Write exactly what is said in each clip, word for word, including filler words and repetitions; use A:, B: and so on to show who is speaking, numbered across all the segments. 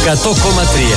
A: εκατό κόμμα τρία.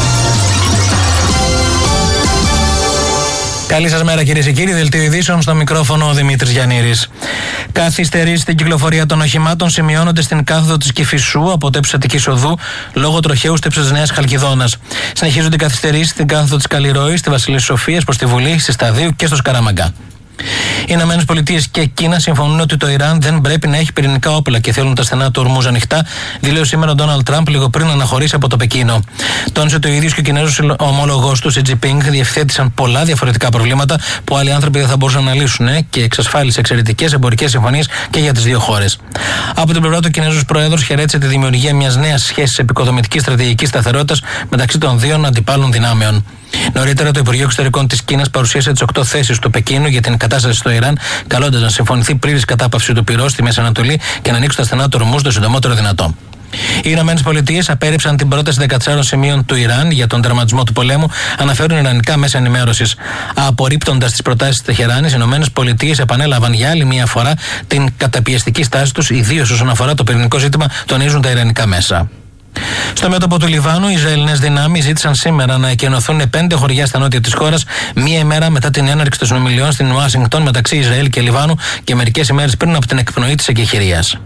B: Καλή σας μέρα, κυρίες και κύριοι. Δελτίο ειδήσεων, στο μικρόφωνο ο Δημήτρης Γιαννήρης. Καθυστερήσεις στην κυκλοφορία των οχημάτων σημειώνονται στην κάθοδο της Κηφισού από τέψης Αττικής Οδού λόγω τροχαίου στέψης Νέας Χαλκιδόνας. Συνεχίζονται οι καθυστερήσεις στην κάθοδο της Καλλιρόης, στη Βασιλής Σοφίας προς τη Βουλή, στη Σταδίου και στο Σκαραμαγκά. Οι Ηνωμένες Πολιτείες και Κίνα συμφωνούν ότι το Ιράν δεν πρέπει να έχει πυρηνικά όπλα και θέλουν τα στενά του Ορμούζ ανοιχτά, δήλωσε σήμερα ο Ντόναλντ Τραμπ λίγο πριν να αναχωρήσει από το Πεκίνο. Τόνισε ότι ο ίδιος και ο Κινέζος ομόλογος του, Σι Τζινπίνγκ, διευθέτησαν πολλά διαφορετικά προβλήματα που άλλοι άνθρωποι δεν θα μπορούσαν να λύσουν και εξασφάλισε εξαιρετικές εμπορικές συμφωνίες και για τις δύο χώρες. Από την πλευρά του, ο Κινέζος Πρόεδρος χαιρέτησε τη δημιουργία μιας νέας σχέσης επικοδομητικής στρατηγικής σταθερότητας μεταξύ των δύο αντιπάλων δυνάμεων. Νωρίτερα, το Υπουργείο Εξωτερικών της Κίνας παρουσίασε τις οκτώ θέσεις του Πεκίνου για την κατάσταση στο Ιράν, καλώντας να συμφωνηθεί πλήρης κατάπαυση του πυρός στη Μέση Ανατολή και να ανοίξουν τα στενά του Ορμούζ το συντομότερο δυνατό. Οι Ηνωμένες Πολιτείες απέρριψαν την πρόταση δεκατεσσάρων σημείων του Ιράν για τον τερματισμό του πολέμου, αναφέρουν ιρανικά μέσα ενημέρωσης. Απορρίπτοντας τις προτάσεις της Τεχεράνης, οι Ηνωμένες Πολιτείες επανέλαβαν για άλλη μία φορά την καταπιεστική στάση τους, ιδίως όσον αφορά το πυρηνικό ζήτημα, τονίζουν τα ιρανικά μέσα. Στο μέτωπο του Λιβάνου, οι Ισραηλινές δυνάμεις ζήτησαν σήμερα να εκενωθούν πέντε χωριά στα νότια της χώρας, μία ημέρα μετά την έναρξη των συνομιλιών στην Ουάσιγκτον μεταξύ Ισραήλ και Λιβάνου και μερικές ημέρες πριν από την εκπνοή της εκεχηρίας.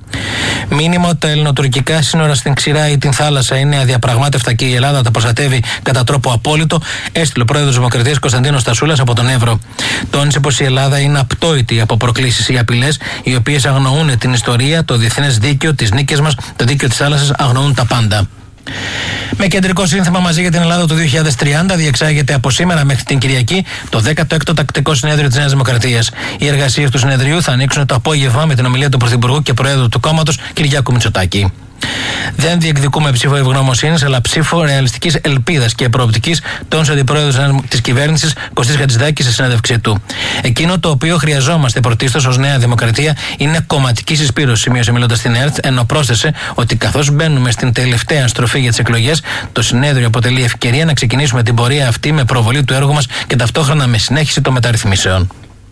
B: Μήνυμα ότι τα ελληνοτουρκικά σύνορα στην ξηρά ή την θάλασσα είναι αδιαπραγμάτευτα και η Ελλάδα τα προστατεύει κατά τρόπο απόλυτο, έστειλε ο πρόεδρος της Δημοκρατίας Κωνσταντίνος Στασούλας από τον Εύρο. Τόνισε πως η Ελλάδα είναι απτόητη από προκλήσεις ή απειλές, οι οποίες αγνοούν την ιστορία, το διεθνές δίκαιο, τις νίκες μας, το δίκαιο της θάλασσας, αγνοούν τα πάντα. Με κεντρικό σύνθεμα Μαζί για την Ελλάδα του δύο χιλιάδες τριάντα διεξάγεται από σήμερα μέχρι την Κυριακή το δέκατο έκτο τακτικό συνέδριο της Νέας Δημοκρατίας. Οι εργασίες του συνεδρίου θα ανοίξουν το απόγευμα με την ομιλία του Πρωθυπουργού και Προέδρου του κόμματος Κυριάκου Μητσοτάκη. Δεν διεκδικούμε ψήφο ευγνωμοσύνης, αλλά ψήφο ρεαλιστικής ελπίδας και προοπτικής, τόνισε ο αντιπρόεδρος της κυβέρνησης Κωστής Χατζηδάκης σε συνέντευξή του. Εκείνο το οποίο χρειαζόμαστε πρωτίστως ως Νέα Δημοκρατία είναι κομματική συσπήρωση, σημείωσε μιλώντας στην ΕΡΤ, ενώ πρόσθεσε ότι καθώς μπαίνουμε στην τελευταία στροφή για τις εκλογές, το συνέδριο αποτελεί ευκαιρία να ξεκινήσουμε την πορεία αυτή με προβολή του έργου μας και ταυτόχρονα με συνέχιση των μεταρρυθμίσεων.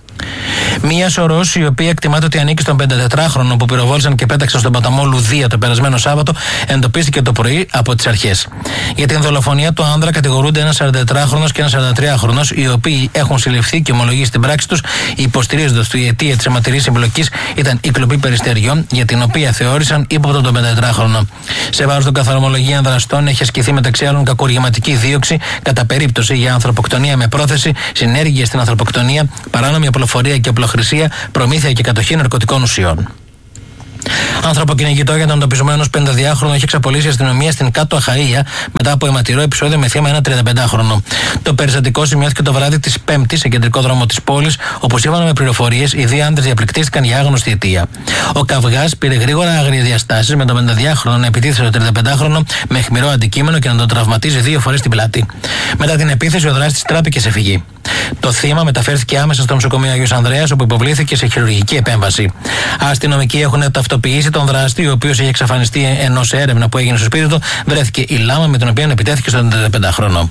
B: Μία σωρός, η οποία εκτιμάται ότι ανήκει στον πεντατετράχρονο που πυροβόλησαν και πέταξαν στον ποταμό Λουδία το περασμένο Σάββατο, εντοπίστηκε το πρωί από τις αρχές. Για την δολοφονία του άνδρα κατηγορούνται ένας σαραντατετράχρονος και ένας σαραντατριάχρονος, οι οποίοι έχουν συλληφθεί και ομολογήσει την πράξη τους, υποστηρίζοντας ότι η αιτία της αιματηρής εμπλοκής ήταν η κλοπή περιστεριών, για την οποία θεώρησαν ύποπτο τον πεντατετράχρονο. Σε βάρος των καθαρομολογίων δραστών έχει ασκηθεί μεταξύ άλλων κακουργηματική δίωξη κατά περίπτωση για ανθρωποκτονία με πρόθεση, συνέργεια στην ανθρωποκτονία, παράνομη απλοφορία και απλοχρησία, προμήθεια και κατοχή ναρκωτικών ουσιών. Ανθρωποκυνηγητό για τον εντοπισμένο πενηνταδυάχρονο έχει εξαπολύσει η αστυνομία στην Κάτω Αχαΐα μετά από αιματηρό επεισόδιο με θύμα ένα τριανταπεντάχρονο. Το περιστατικό σημειώθηκε το βράδυ της Πέμπτης σε κεντρικό δρόμο της πόλης, όπου σύμφωνα με πληροφορίες οι δύο άντρες διαπληκτίστηκαν για άγνωστη αιτία. Ο καυγάς πήρε γρήγορα άγριες διαστάσεις, με τον πενηνταδυάχρονο να επιτίθεται στο τριανταπεντάχρονο με αιχμηρό αντικείμενο και να τον τραυματίζει δύο φορές την πλάτη. Μετά την επίθεση, ο δράστης τράπηκε σε φυγή. Το θύμα μεταφέρθηκε άμεσα στο νοσοκομείο Αγίος Ανδρέας, όπου υποβλήθηκε σε χειρουργική επέμβαση. Αστυνομικοί έχουν ταυτοποιήσει τον δράστη, ο οποίος είχε εξαφανιστεί, ενώ σε έρευνα που έγινε στο σπίτι του βρέθηκε η λάμα με την οποία επιτέθηκε στον τριανταπεντάχρονο.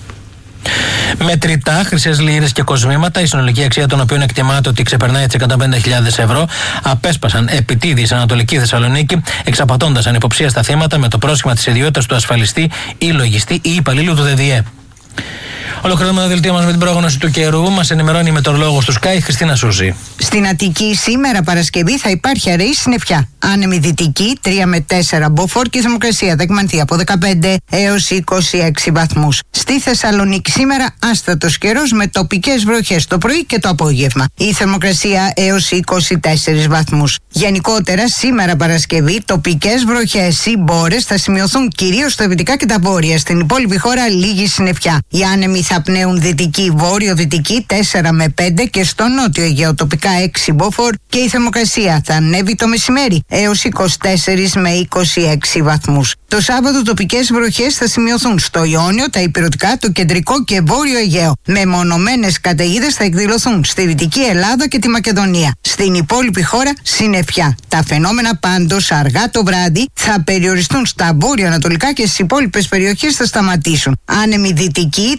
B: Μετρητά, χρυσές λίρες και κοσμήματα, η συνολική αξία των οποίων εκτιμάται ότι ξεπερνάει τις εκατόν πενήντα χιλιάδες ευρώ, απέσπασαν επιτίδη στην Ανατολική Θεσσαλονίκη, εξαπατώντας ανυποψίαστα θύματα με το πρόσχημα της ιδιότητας του ασφαλιστή ή λογιστή ή υπαλλήλου του ΔΔΕ. Ολοκληρώνουμε το δελτίο μας με την πρόγνωση του καιρού. Μας ενημερώνει η μετεωρολόγος του Sky, Χριστίνα Σούζη.
C: Στην Αττική σήμερα Παρασκευή θα υπάρχει αραιή συννεφιά. Άνεμη δυτική τρία με τέσσερα μποφόρ και η θερμοκρασία θα εκμανθεί από δεκαπέντε έως είκοσι έξι βαθμούς. Στη Θεσσαλονίκη σήμερα άστατος καιρός με τοπικές βροχές το πρωί και το απόγευμα. Η θερμοκρασία έως είκοσι τέσσερις βαθμούς. Γενικότερα σήμερα Παρασκευή τοπικές βροχές ή μπόρες θα σημειωθούν κυρίως στα δυτικά και τα βόρεια. Στην υπόλοιπη χώρα λίγη συννεφιά. Οι άνεμοι θα πνέουν δυτική βόρειο-δυτική τέσσερα με πέντε και στο νότιο Αιγαίο τοπικά έξι μποφόρ και η θερμοκρασία θα ανέβει το μεσημέρι έως είκοσι τέσσερα με είκοσι έξι βαθμούς. Το Σάββατο τοπικές βροχές θα σημειωθούν στο Ιόνιο, τα ηπειρωτικά, το κεντρικό και βόρειο Αιγαίο. Μεμονωμένες καταιγίδες θα εκδηλωθούν στη Δυτική Ελλάδα και τη Μακεδονία. Στην υπόλοιπη χώρα συννεφιά. Τα φαινόμενα πάντως αργά το βράδυ θα περιοριστούν στα βόρειο-ανατολικά και στις υπόλοιπες περιοχές θα σταματήσουν. Άνεμη δυτική τέσσερα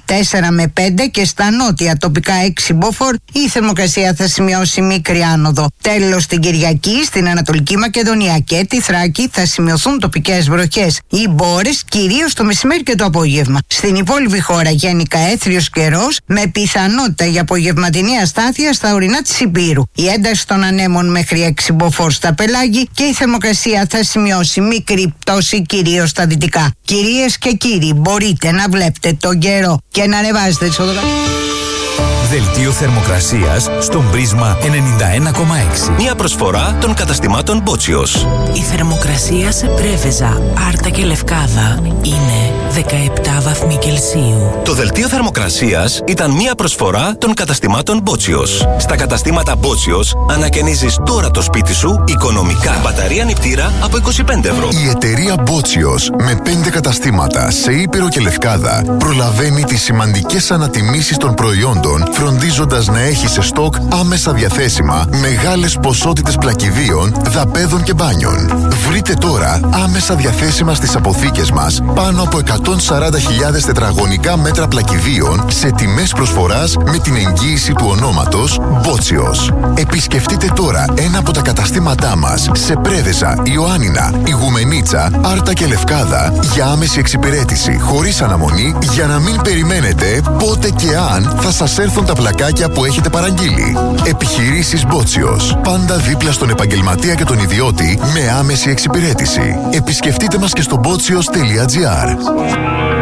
C: τέσσερα με πέντε και στα νότια τοπικά έξι μποφόρ η θερμοκρασία θα σημειώσει μικρή άνοδο. Τέλος, την Κυριακή στην Ανατολική Μακεδονία και τη Θράκη θα σημειωθούν τοπικές βροχές ή μπόρες, κυρίως το μεσημέρι και το απόγευμα. Στην υπόλοιπη χώρα γενικά έθριος καιρός με πιθανότητα για απογευματινή αστάθεια στα ορεινά της Υπήρου. Η ένταση των ανέμων μέχρι έξι μποφόρ στα πελάγη και η θερμοκρασία θα σημειώσει μικρή πτώση κυρίως στα δυτικά. Κυρίες και κύριοι, μπορείτε να βλέπετε τον καιρό και να ανεβάζετε τις οδηγίες.
A: Δελτίο θερμοκρασίας στον Πρίσμα ενενήντα ένα κόμμα έξι.
D: Μια προσφορά των καταστημάτων Μπότσιος.
E: Η θερμοκρασία σε Πρέβεζα, Άρτα και Λευκάδα είναι δεκαεπτά βαθμοί Κελσίου.
D: Το δελτίο θερμοκρασίας ήταν μια προσφορά των καταστημάτων Μπότσιος. Στα καταστήματα Μπότσιος ανακαινίζεις τώρα το σπίτι σου οικονομικά. Μπαταρία νηπτήρα από είκοσι πέντε ευρώ.
F: Η εταιρεία Μπότσιος με πέντε καταστήματα σε Ήπειρο και Λευκάδα προλαβαίνει τις σημαντικές ανατιμήσεις των προϊόντων, φροντίζοντας να έχει σε στόκ άμεσα διαθέσιμα μεγάλες ποσότητες πλακιδίων, δαπέδων και μπάνιων. Βρείτε τώρα άμεσα διαθέσιμα στις αποθήκες μας πάνω από εκατόν σαράντα χιλιάδες τετραγωνικά μέτρα πλακιδίων σε τιμές προσφοράς με την εγγύηση του ονόματος Μπότσιος. Επισκεφτείτε τώρα ένα από τα καταστήματά μας σε Πρέβεζα, Ιωάννινα, Ιγουμενίτσα, Άρτα και Λευκάδα για άμεση εξυπηρέτηση χωρίς αναμονή, για να μην περιμένετε πότε και αν θα σας έρθουν τα πλακάκια που έχετε παραγγείλει. Επιχειρήσεις Μπότσιος. Πάντα δίπλα στον επαγγελματία και τον ιδιώτη με άμεση εξυπηρέτηση. Επισκεφτείτε μας και στο μπότσιος τελεία τζι άρ.